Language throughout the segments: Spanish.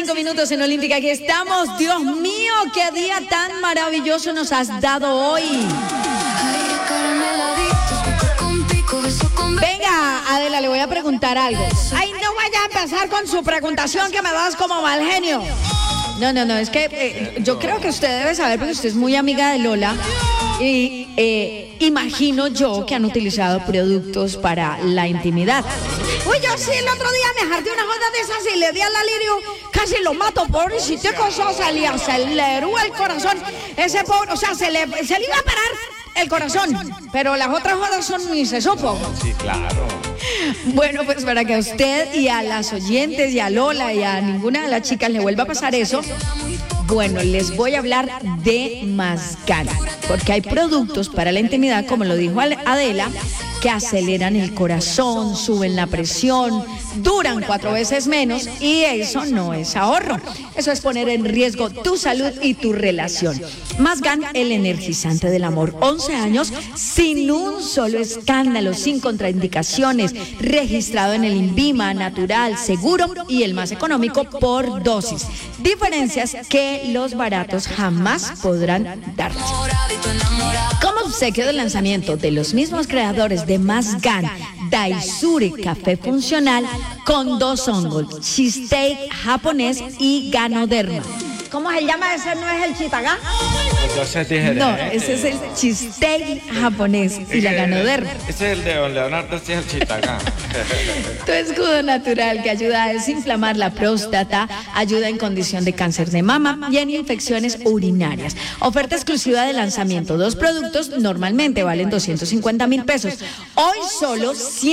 5 minutos en Olímpica. Aquí estamos. Dios mío, qué día tan maravilloso nos has dado hoy. Venga, Adela, le voy a preguntar algo. Ay, no vaya a empezar con su preguntación que me das como mal genio. No, es que yo creo que usted debe saber, porque usted es muy amiga de Lola. Y imagino yo que han utilizado productos para la intimidad. Uy, yo sí, el otro día me harté una joda de esas y le di al Alirio, casi lo mato, pobrecito, cosa, se le aceleró el corazón. Ese pobre, o sea, se le iba a parar el corazón, pero las otras jodas son ni se supo. Sí, claro. Bueno, pues para que a usted y a las oyentes y a Lola y a ninguna de las chicas le vuelva a pasar eso, bueno, les voy a hablar de Masgan, porque hay productos para la intimidad, como lo dijo Adela, que aceleran el corazón, suben la presión, duran 4 veces menos y eso no es ahorro. Eso es poner en riesgo tu salud y tu relación. Masgan, el energizante del amor. 11 años sin un solo escándalo, sin contraindicaciones, registrado en el INVIMA, natural, seguro y el más económico por dosis. Diferencias que los baratos jamás podrán darte. Como obsequio del lanzamiento de los mismos creadores de Masgan, Daisure Café Funcional con 2 hongos, cheesesteak japonés y ganoderma. ¿Cómo se llama ese? ¿No es el chitagá? Entonces diferente. No, ese es el cheesesteak japonés y la ganoderma. Ese es el de Don Leonardo, ese es el chitagá. Tu escudo natural que ayuda a desinflamar la próstata, ayuda en condición de cáncer de mama y en infecciones urinarias. Oferta exclusiva de lanzamiento. 2 productos normalmente valen 250,000 pesos. Hoy solo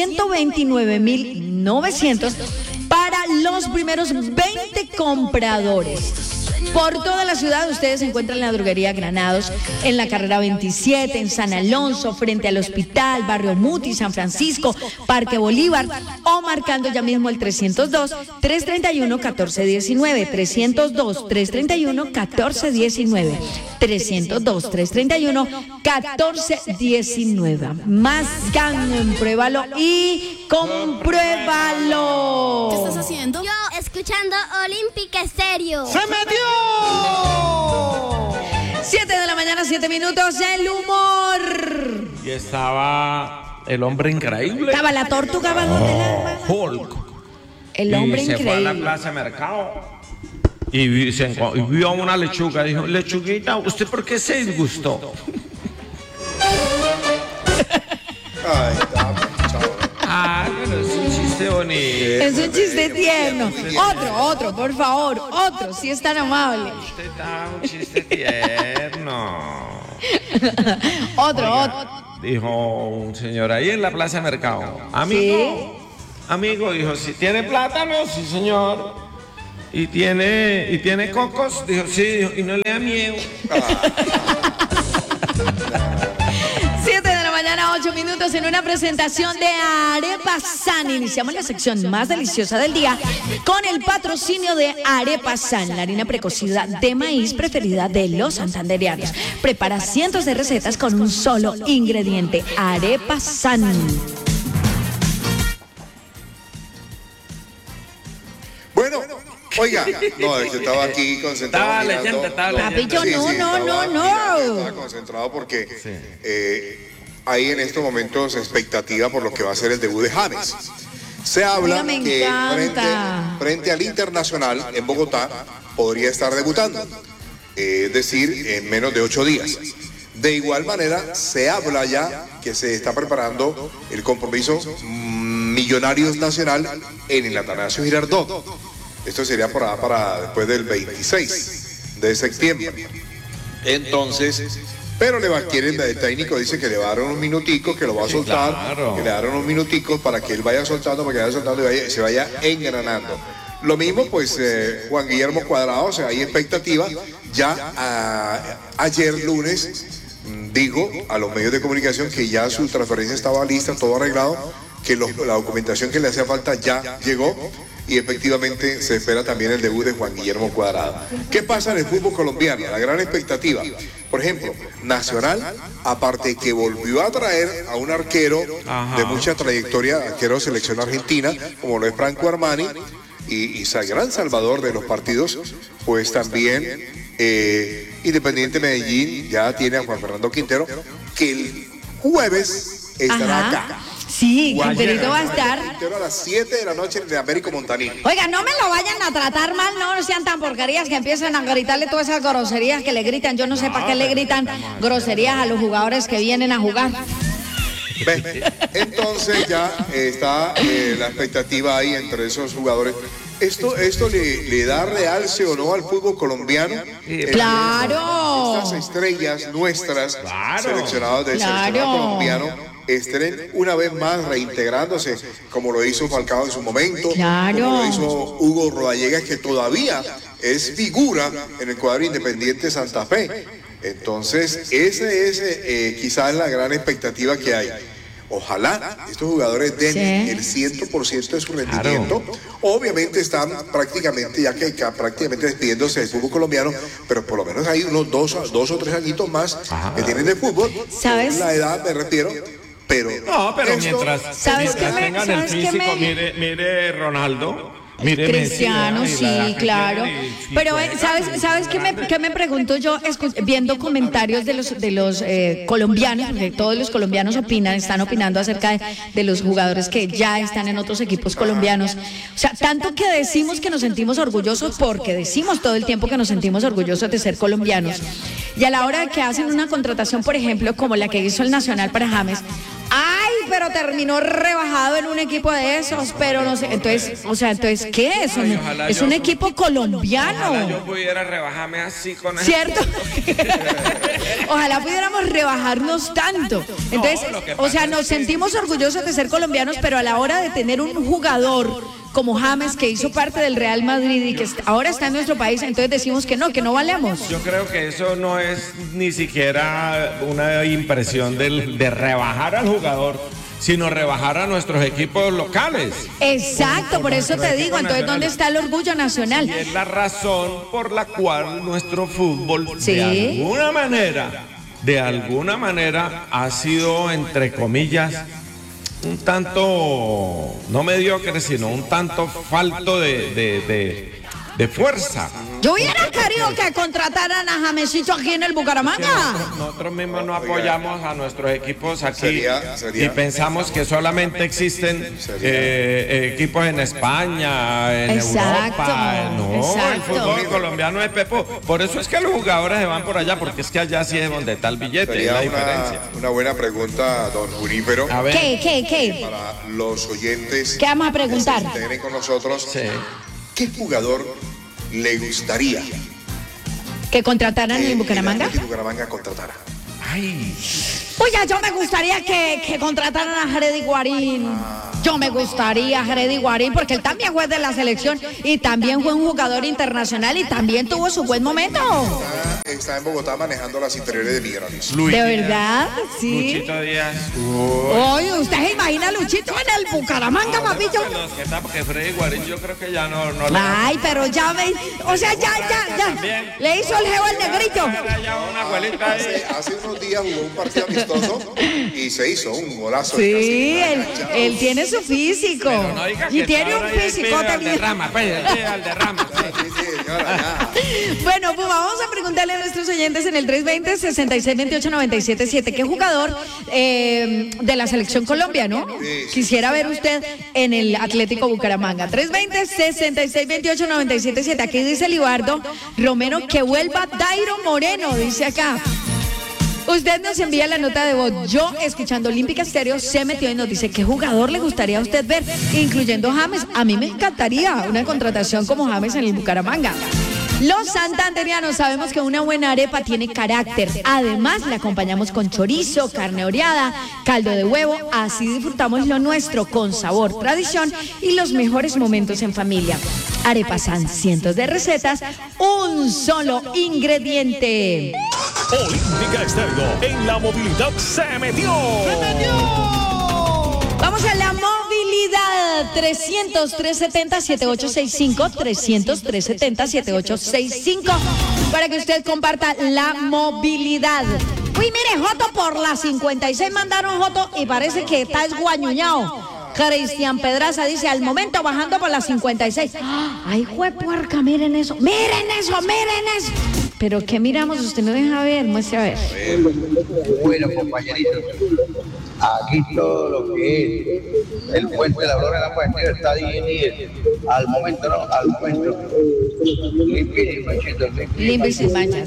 129,900 para los primeros 20 compradores. Por toda la ciudad ustedes se encuentran en la droguería Granados, en la carrera 27, en San Alonso, frente al hospital, Barrio Muti, San Francisco, Parque Bolívar, o marcando ya mismo el 302-331-1419, 302-331-1419, 302-331-1419. Masgan, pruébalo y compruébalo. ¿Qué estás haciendo? Yo escuchando Olímpica Estéreo. ¡Se metió! 7 de la mañana, 7 minutos, el humor. Y estaba el hombre increíble. Estaba la tortuga bajo del agua. Hulk. El hombre y se fue a la increíble. plaza de mercado y vio a una lechuga. Dijo, lechuguita, ¿usted por qué se disgustó? Ay, dame, chao. Ah, pero es un chiste bonito. Es un chiste tierno. Otro, por favor. Otro, si es tan amable. Usted está un chiste tierno. Otro. Dijo un señor ahí en la plaza de mercado. Amigo, dijo, si tiene plátano, sí señor. Y tiene cocos, dijo, sí, dijo, y no le da miedo. 7 de la mañana, 8 minutos en una presentación de Arepa San. Iniciamos la sección más deliciosa del día con el patrocinio de Arepa San, la harina precocida de maíz preferida de los santandereanos. Prepara cientos de recetas con un solo ingrediente, Arepa San. Bueno, oiga, no, es que estaba aquí concentrado. Estaba leyendo. Papillo, no. Estaba concentrado porque hay en estos momentos expectativa por lo que va a ser el debut de James. Se habla Oiga, me que encanta. frente al Internacional en Bogotá podría estar debutando, es decir, en menos de 8 días. De igual manera, se habla ya que se está preparando el compromiso Millonarios Nacional en el Atanasio Girardot. Esto sería para después del 26 de septiembre. Entonces, pero el técnico dice que le va a dar unos minuticos, que lo va a soltar, claro. que le darán unos minuticos para que él vaya soltando, y se vaya engranando. Lo mismo, pues, Juan Guillermo Cuadrado, o sea, hay expectativa. Ya ayer lunes dijo a los medios de comunicación que ya su transferencia estaba lista, todo arreglado, que la documentación que le hacía falta ya llegó. Y efectivamente se espera también el debut de Juan Guillermo Cuadrado. ¿Qué pasa en el fútbol colombiano? La gran expectativa. Por ejemplo, Nacional, aparte que volvió a traer a un arquero de mucha trayectoria, arquero de selección argentina, como lo es Franco Armani, y gran salvador de los partidos, pues también Independiente Medellín ya tiene a Juan Fernando Quintero, que el jueves estará acá. Sí, Quinterito va a estar. Quintero a las 7 de la noche en el Américo Montanín. Oiga, no me lo vayan a tratar mal, no sean tan porquerías que empiezan a gritarle todas esas groserías que le gritan. Yo no sé para qué le gritan groserías a los jugadores que vienen a jugar. Entonces ya está la expectativa ahí entre esos jugadores. ¿Esto le da realce o no al fútbol colombiano? ¡Claro! Estas estrellas nuestras, seleccionadas del seleccionado colombiano, estén una vez más reintegrándose, como lo hizo Falcao en su momento, como lo hizo Hugo Rodallegas, que todavía es figura en el cuadro Independiente Santa Fe. Entonces, ese es quizás la gran expectativa que hay. Ojalá estos jugadores den el 100% de su rendimiento. Obviamente están prácticamente despidiéndose del fútbol colombiano, pero por lo menos hay unos dos o tres añitos más que tienen de fútbol. ¿Sabes? La edad me refiero. Pero mientras tengan el físico, mire Ronaldo. Mire Cristiano, Messi, sí, claro. Pero ¿sabes qué me pregunto yo viendo comentarios de los colombianos, porque todos los colombianos están opinando acerca de los jugadores que ya están en otros equipos colombianos? O sea, tanto que decimos que nos sentimos orgullosos, porque decimos todo el tiempo que nos sentimos orgullosos de ser colombianos. Y a la hora de que hacen una contratación, por ejemplo, como la que hizo el Nacional para James, ¡ay! Pero terminó rebajado en un equipo de esos, pero no sé. Entonces, ¿qué es? Es un equipo colombiano. Ojalá yo pudiera rebajarme así con él. ¿Cierto? Ojalá pudiéramos rebajarnos tanto. Entonces, nos sentimos orgullosos de ser colombianos, pero a la hora de tener un jugador como James, que hizo parte del Real Madrid y que ahora está en nuestro país, entonces decimos que no valemos. Yo creo que eso no es ni siquiera una impresión de rebajar al jugador, sino rebajar a nuestros equipos locales. Exacto, por eso te digo, entonces, ¿dónde está el orgullo nacional? Y es la razón por la cual nuestro fútbol, ¿sí?, de alguna manera ha sido, entre comillas, un tanto, no mediocre, sino un tanto falto de fuerza. Yo hubiera querido que contrataran a Jamesito aquí en el Bucaramanga. Nosotros mismos no apoyamos a nuestros equipos aquí y pensamos que solamente existen equipos en España, en Europa. El fútbol colombiano es pepo. Por eso es que los jugadores se van por allá, porque es que allá sí es donde está el billete. Sería la diferencia. Una buena pregunta, don Junípero. A ver. ¿Qué? Para los oyentes. ¿Qué vamos a preguntar? Que se integren con nosotros. Sí. ¿Qué jugador le gustaría que contrataran en Bucaramanga? Que Bucaramanga contratara. Ay. Oye, yo me gustaría que contrataran a Freddy Guarín. Yo me gustaría a Freddy Guarín, porque él también fue de la selección y también fue un jugador internacional y también tuvo su buen momento. Está en Bogotá manejando las inferiores de Millonarios. ¿De verdad? Sí. Luchito Díaz. Oye, ¿usted se imagina a Luchito en el Bucaramanga, papillo? Porque Freddy Guarín yo creo que ya no Ay, pero ya me... O sea, ya. Le hizo el geo al negrito. Hace unos días jugó un partido amistoso y se hizo un golazo. Sí, él tiene su físico. Y tiene un físicote bien. Bueno, pues vamos a preguntarle a nuestros oyentes en el 320-6628-977 qué jugador de la selección Colombia, ¿no? Quisiera ver usted en el Atlético Bucaramanga. 320-6628-977. Aquí dice Libardo Romero que vuelva Dairo Moreno, dice acá. Usted nos envía la nota de voz. Yo, escuchando Olímpica Estéreo, se metió y nos dice qué jugador le gustaría a usted ver, incluyendo James. A mí me encantaría una contratación como James en el Bucaramanga. Los santanderianos sabemos que una buena arepa tiene carácter. Además, la acompañamos con chorizo, carne oreada, caldo de huevo. Así disfrutamos lo nuestro con sabor, tradición y los mejores momentos en familia. Arepas San, cientos de recetas, un solo ingrediente. Olímpica Estéreo, en la movilidad se metió. Vamos a la movilidad. 300-370-7865, 300-370-7865, para que usted comparta la movilidad. Uy, mire, Joto por la 56 mandaron Joto y parece que está esguañuñado. Cristian Pedraza dice, al momento bajando por las 56. Ay, juepuerca, miren eso. Miren eso, miren eso. Pero ¿qué miramos? Usted no deja ver, muestre a ver. Bueno, compañeritos, aquí todo lo que es el puente de la Aurora de la Puente está 10. Al momento, no, al momento. Limpio y manchito. Limpio y sin manchas.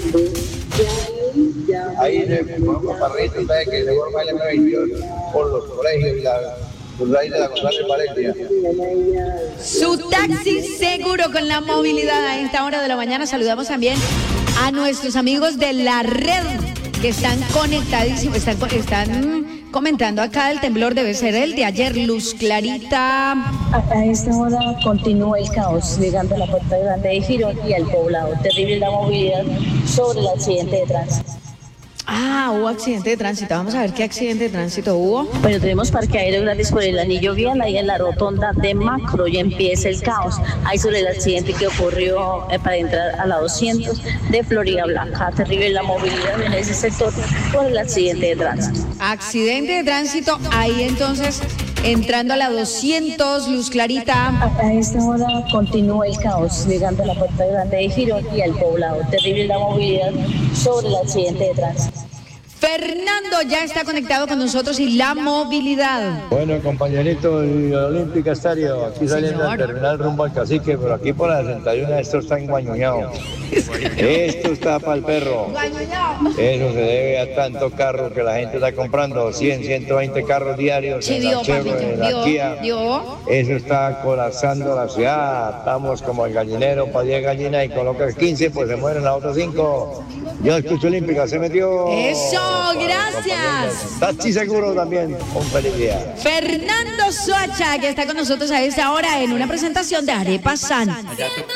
Ahí de Parrito, ¿sabes que se forma el M22 por los colegios y la raíz de la González Valencia? Su taxi seguro con la movilidad a esta hora de la mañana. Saludamos también a nuestros amigos de la red que están conectadísimos, están comentando acá. El temblor debe ser el de ayer. Luz Clarita. A esta hora continúa el caos, llegando a la Puerta Grande de Girón y al Poblado. Terrible la movilidad sobre el accidente de tránsito. Hubo accidente de tránsito. Vamos a ver qué accidente de tránsito hubo. Bueno, tenemos parqueadero gratis por el anillo vial, ahí en la rotonda de Macro, ya empieza el caos. Ahí sobre el accidente que ocurrió para entrar a la 200 de Florida Blanca. Terrible la movilidad en ese sector por el accidente de tránsito. Accidente de tránsito, ahí entonces, entrando a la 200, Luz Clarita. A esta hora continúa el caos, llegando a la Puerta Grande de Girón y al Poblado. Terrible la movilidad sobre el accidente de tránsito. Fernando ya está conectado con nosotros y la movilidad. Bueno, compañerito, el Olímpica Estadio, aquí saliendo al terminal rumbo al Cacique, pero aquí por la 61 esto está enguañuñado. Esto está para el perro. Eso se debe a tanto carro que la gente está comprando, 100, 120 carros diarios en la Chevrolet, en la Kia. Eso está colapsando la ciudad. Estamos como el gallinero para 10 gallinas y colocas 15, pues se mueren las otras 5. Yo escucho Olímpica, se metió. Eso, gracias. Taxi seguro también, un feliz día. Fernando Soacha, que está con nosotros a esta hora en una presentación de Arepa San.